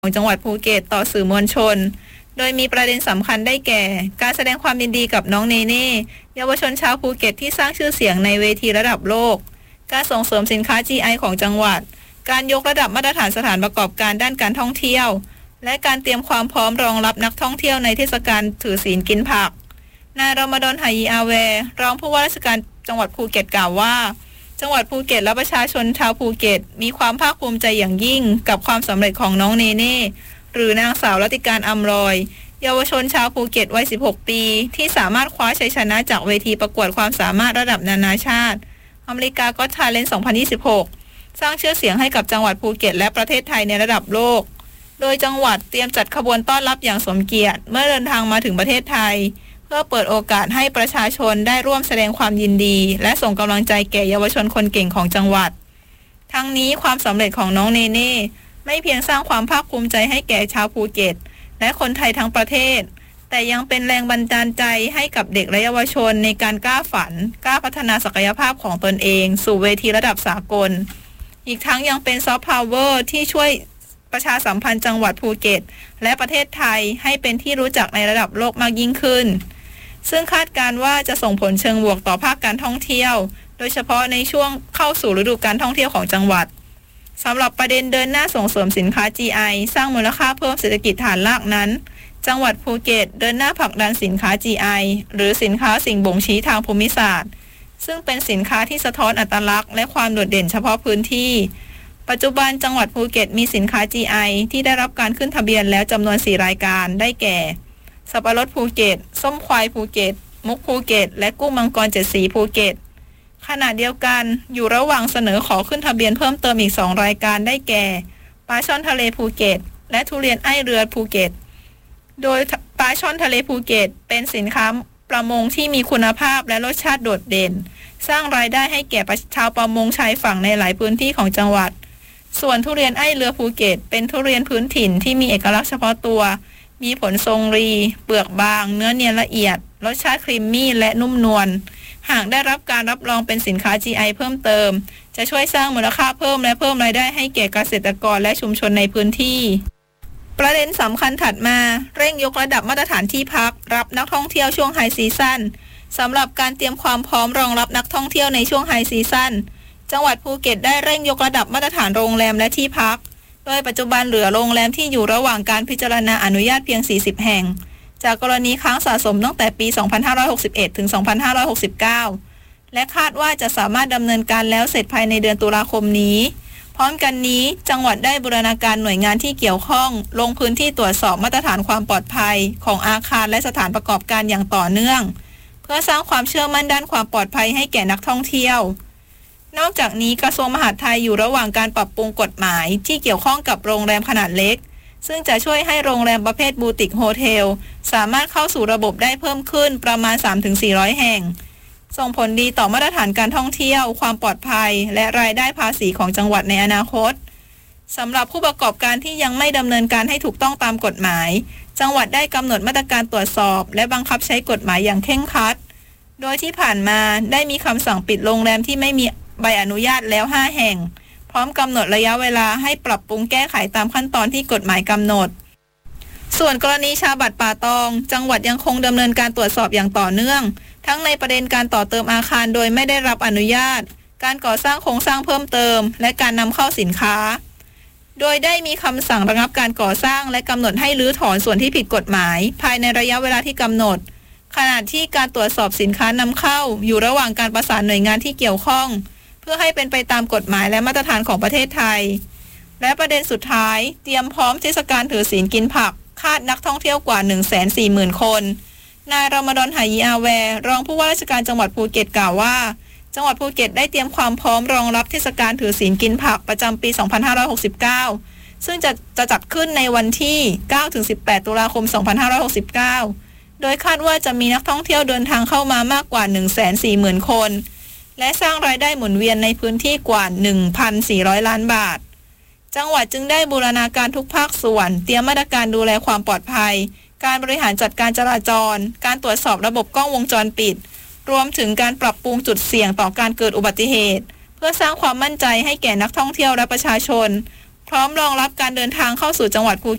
ของจังหวัดภูเก็ตต่อสื่อมวลชนโดยมีประเด็นสำคัญได้แก่การแสดงความยินดีกับน้องเนเน่เยาวชนชาวภูเก็ตที่สร้างชื่อเสียงในเวทีระดับโลกการส่งเสริมสินค้า GI ของจังหวัดการยกระดับมาตรฐานสถานประกอบการด้านการท่องเที่ยวและการเตรียมความพร้อมรองรับนักท่องเที่ยวในเทศกาลถือศีลกินผักนายรอมฎอน หายีอาแวร์รองผู้ว่าราชการจังหวัดภูเก็ตกล่าวว่าจังหวัดภูเก็ตและประชาชนชาวภูเก็ตมีความภาคภูมิใจอย่างยิ่งกับความสำเร็จของน้องเนเน่หรือนางสาวรัติการอำรอยเยาวชนชาวภูเก็ตวัย 16 ปีที่สามารถคว้าชัยชนะจากเวทีประกวดความสามารถระดับนานาชาติอเมริกาก็อต Talent 2026 สร้างชื่อเสียงให้กับจังหวัดภูเก็ตและประเทศไทยในระดับโลกโดยจังหวัดเตรียมจัดขบวนต้อนรับอย่างสมเกียรติเมื่อเดินทางมาถึงประเทศไทยเพื่อเปิดโอกาสให้ประชาชนได้ร่วมแสดงความยินดีและส่งกำลังใจแก่เยาวชนคนเก่งของจังหวัดทั้งนี้ความสำเร็จของน้องเนเน่ไม่เพียงสร้างความภาคภูมิใจให้แก่ชาวภูเก็ตและคนไทยทั้งประเทศแต่ยังเป็นแรงบันดาลใจให้กับเด็กและเยาวชนในการกล้าฝันกล้าพัฒนาศักยภาพของตนเองสู่เวทีระดับสากลอีกทั้งยังเป็นซอฟต์พาวเวอร์ที่ช่วยประชาสัมพันธ์จังหวัดภูเก็ตและประเทศไทยให้เป็นที่รู้จักในระดับโลกมากยิ่งขึ้นซึ่งคาดการว่าจะส่งผลเชิงบวกต่อภาคการท่องเที่ยวโดยเฉพาะในช่วงเข้าสู่ฤดูการท่องเที่ยวของจังหวัดสำหรับประเด็นเดินหน้าส่งเสริมสินค้า GI สร้างมูลค่าเพิ่มเศรษฐกิจฐานรากนั้นจังหวัดภูเก็ตเดินหน้าผลักดันสินค้า GI หรือสินค้าสิ่งบ่งชี้ทางภูมิศาสตร์ซึ่งเป็นสินค้าที่สะท้อนอัตลักษณ์และความโดดเด่นเฉพาะพื้นที่ปัจจุบันจังหวัดภูเก็ตมีสินค้า GI ที่ได้รับการขึ้นทะเบียนแล้วจำนวน 4 รายการได้แก่สับปะรดภูเก็ตส้มควายภูเก็ตมุกภูเก็ตและกุ้งมังกร7สีภูเก็ตขณะเดียวกันอยู่ระหว่างเสนอขอขึ้นทะเบียนเพิ่มเติมอีก2รายการได้แก่ปลาช่อนทะเลภูเก็ตและทุเรียนไอ้เรือภูเก็ตโดยปลาช่อนทะเลภูเก็ตเป็นสินค้าประมงที่มีคุณภาพและรสชาติโดดเด่นสร้างรายได้ให้แก่ชาวประมงชายฝั่งในหลายพื้นที่ของจังหวัดส่วนทุเรียนไอ้เรือภูเก็ตเป็นทุเรียนพื้นถิ่นที่มีเอกลักษณ์เฉพาะตัวมีผลทรงรีเปลือกบางเนื้อเนียนละเอียดรสชาติครีมมี่และนุ่มนวลหากได้รับการรับรองเป็นสินค้า GI เพิ่มเติมจะช่วยสร้างมูลค่าเพิ่มและเพิ่มรายได้ให้แก่เกษตรกรและชุมชนในพื้นที่ประเด็นสำคัญถัดมาเร่งยกระดับมาตรฐานที่พักรับนักท่องเที่ยวช่วงไฮซีซั่นสำหรับการเตรียมความพร้อมรองรับนักท่องเที่ยวในช่วงไฮซีซั่นจังหวัดภูเก็ตได้เร่งยกระดับมาตรฐานโรงแรมและที่พักโดยปัจจุบันเหลือโรงแรมที่อยู่ระหว่างการพิจารณาอนุญาตเพียง40แห่งจากกรณีค้างสะสมตั้งแต่ปี2561ถึง2569และคาดว่าจะสามารถดำเนินการแล้วเสร็จภายในเดือนตุลาคมนี้พร้อมกันนี้จังหวัดได้บูรณาการหน่วยงานที่เกี่ยวข้องลงพื้นที่ตรวจสอบมาตรฐานความปลอดภัยของอาคารและสถานประกอบการอย่างต่อเนื่องเพื่อสร้างความเชื่อมั่นด้านความปลอดภัยให้แก่นักท่องเที่ยวนอกจากนี้กระทรวงมหาดไทยอยู่ระหว่างการปรับปรุงกฎหมายที่เกี่ยวข้องกับโรงแรมขนาดเล็กซึ่งจะช่วยให้โรงแรมประเภทบูติกโฮเทลสามารถเข้าสู่ระบบได้เพิ่มขึ้นประมาณ 3-400 แห่งส่งผลดีต่อมาตรฐานการท่องเที่ยวความปลอดภัยและรายได้ภาษีของจังหวัดในอนาคตสำหรับผู้ประกอบการที่ยังไม่ดำเนินการให้ถูกต้องตามกฎหมายจังหวัดได้กำหนดมาตรการตรวจสอบและบังคับใช้กฎหมายอย่างเคร่งครัดโดยที่ผ่านมาได้มีคำสั่งปิดโรงแรมที่ไม่มีใบอนุญาตแล้ว5แห่งพร้อมกำหนดระยะเวลาให้ปรับปรุงแก้ไขตามขั้นตอนที่กฎหมายกำหนดส่วนกรณีชาบัตรป่าตองจังหวัดยังคงดำเนินการตรวจสอบอย่างต่อเนื่องทั้งในประเด็นการต่อเติมอาคารโดยไม่ได้รับอนุญาตการก่อสร้างโครงสร้างเพิ่มเติมและการนำเข้าสินค้าโดยได้มีคำสั่งระงับการก่อสร้างและกำหนดให้รื้อถอนส่วนที่ผิดกฎหมายภายในระยะเวลาที่กำหนดขณะที่การตรวจสอบสินค้านำเข้าอยู่ระหว่างการประสานหน่วยงานที่เกี่ยวข้องเพื่อให้เป็นไปตามกฎหมายและมาตรฐานของประเทศไทยและประเด็นสุดท้ายเตรียมพร้อมเทศกาลถือศีลกินผักคาดนักท่องเที่ยวกว่า 140,000 คนนายรอมฎอน หายีอาแวร์รองผู้ว่าราชการจังหวัดภูเก็ตกล่าวว่าจังหวัดภูเก็ตได้เตรียมความพร้อมรองรับเทศกาลถือศีลกินผักประจำปี2569ซึ่งจะจัดขึ้นในวันที่ 9-18 ตุลาคม 2569โดยคาดว่าจะมีนักท่องเที่ยวเดินทางเข้ามามากกว่า 140,000 คนและสร้างรายได้หมุนเวียนในพื้นที่กว่า 1,400 ล้านบาทจังหวัดจึงได้บูรณาการทุกภาคส่วนเตรียมมาตรการดูแลความปลอดภัยการบริหารจัดการจราจรการตรวจสอบระบบกล้องวงจรปิดรวมถึงการปรับปรุงจุดเสี่ยงต่อการเกิดอุบัติเหตุเพื่อสร้างความมั่นใจให้แก่นักท่องเที่ยวและประชาชนพร้อมรองรับการเดินทางเข้าสู่จังหวัดภู